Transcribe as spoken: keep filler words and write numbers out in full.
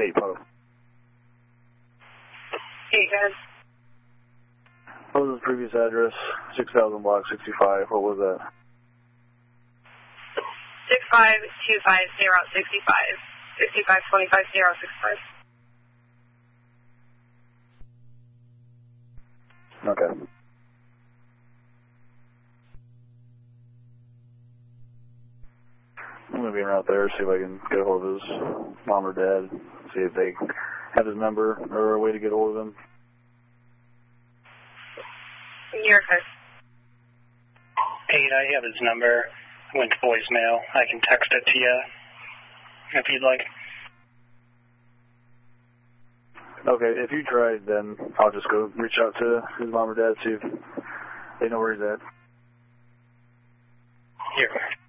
Hey, Poe. Hey, guys. What was his previous address? six thousand block sixty-five. What was that? six five two five zero six five. sixty-five twenty-five zero six five. Okay. I'm going to be out there, see if I can get a hold of his mom or dad, see if they have his number or a way to get a hold of him. You're okay. Hey, I have his number. It went to voicemail. I can text it to you if you'd like. Okay, if you tried, then I'll just go reach out to his mom or dad, see if they know where he's at. Here.